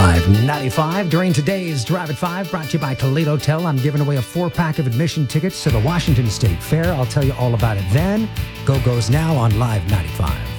Live 95 during today's Drive at 5, brought to you by Toledo Hotel. I'm giving away a 4-pack of admission tickets to the Washington State Fair. I'll tell you all about it then. Go Go's now on Live 95.